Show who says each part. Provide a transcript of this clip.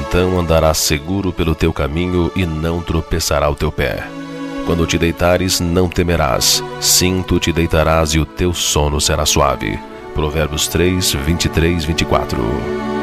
Speaker 1: então andarás seguro pelo teu caminho e não tropeçará o teu pé. Quando te deitares, não temerás. Sim, tu te deitarás e o teu sono será suave. Provérbios 3, 23, 24.